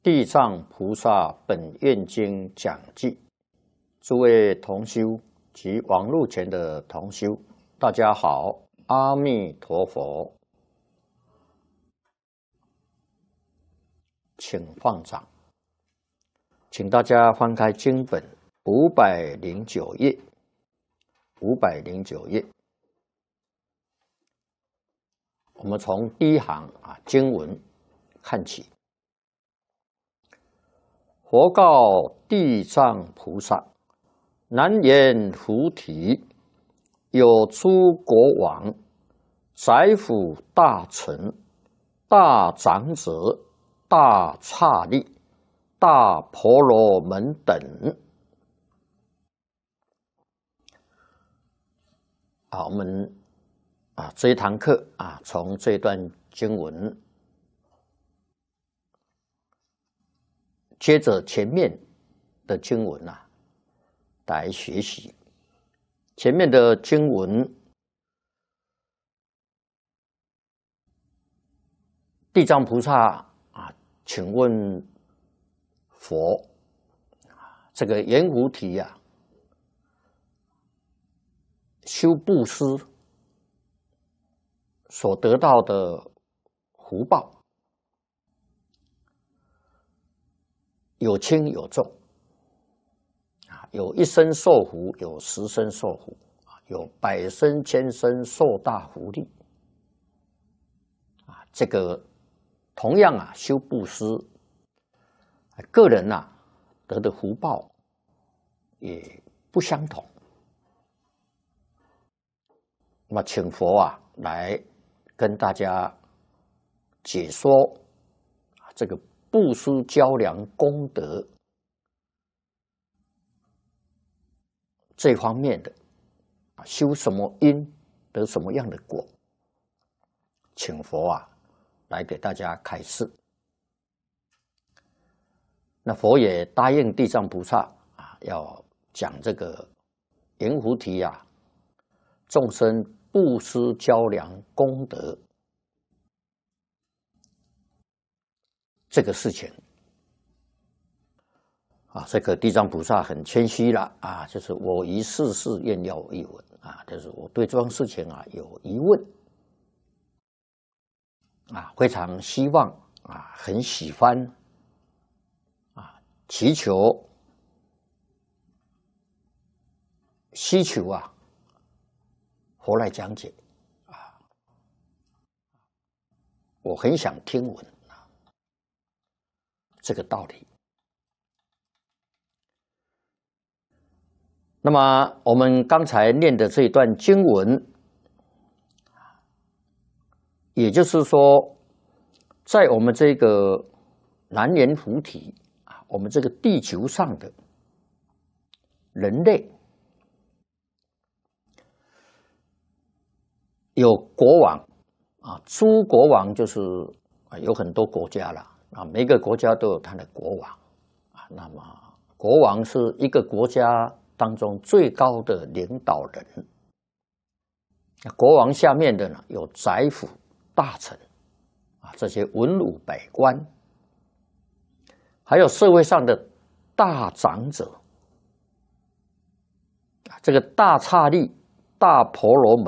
地藏菩萨本愿经讲记，诸位同修及网络前的同修，大家好，阿弥陀佛，请放掌，请大家翻开经本509页，509页，我们从第一行经文看起。佛告地藏菩萨：南阎浮提，有诸国王、宰辅大臣、大长者、大刹利、大婆罗门等。我们这一堂课从这段经文接着前面的经文来学习。前面的经文，地藏菩萨请问佛，这个阎浮提修布施所得到的福报，有轻有重，有一生受福，有10生受福，有100生、1000生受大福利。这个同样修布施，个人得的福报也不相同。那么，请佛来跟大家解说这个布施交良功德这方面的，修什么因得什么样的果，请佛来给大家开示。那佛也答应地藏菩萨要讲这个阎浮提众生布施交良功德这个事情这个地藏菩萨很谦虚了就是我于世事愿要一闻就是我对这桩事情有疑问非常希望很喜欢祈求希求佛来讲解我很想听闻这个道理。那么我们刚才念的这一段经文，也就是说，在我们这个南阎浮提我们这个地球上的人类，有国王诸国王就是有很多国家了每个国家都有他的国王那么国王是一个国家当中最高的领导人。国王下面的有宰辅大臣这些文武百官，还有社会上的大长者，这个大刹利、大婆罗门